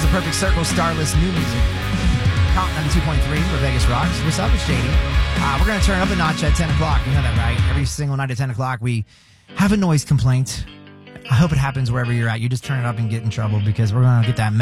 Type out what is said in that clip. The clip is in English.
The Perfect Circle, Starless, new music. Count 92.3 for Vegas Rocks. What's up, it's Shady. We're going to turn up a notch at 10 o'clock. You know that, right? Every single night at 10 o'clock, we have a noise complaint. I hope it happens wherever you're at. You just turn it up and get in trouble because we're going to get that